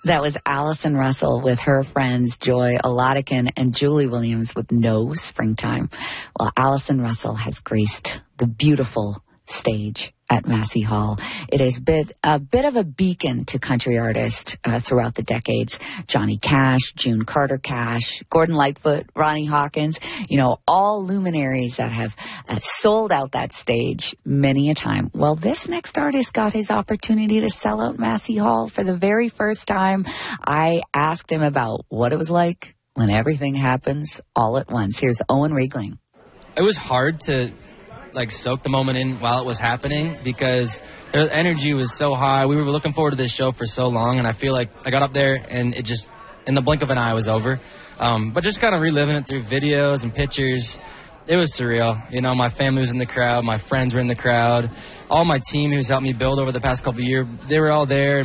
That was Allison Russell with her friends Joy Oladikin and Julie Williams with No Springtime. Well, Allison Russell has graced the beautiful stage at Massey Hall. It has been a bit of a beacon to country artists throughout the decades. Johnny Cash, June Carter Cash, Gordon Lightfoot, Ronnie Hawkins, all luminaries that have sold out that stage many a time. Well, this next artist got his opportunity to sell out Massey Hall for the very first time. I asked him about what it was like when everything happens all at once. Here's Owen Riegling. It was hard to soak the moment in while it was happening because the energy was so high. We were looking forward to this show for so long, and I feel like I got up there and it just, in the blink of an eye, was over. But just kind of reliving it through videos and pictures, it was surreal. My family was in the crowd, my friends were in the crowd, all my team who's helped me build over the past couple of years, they were all there.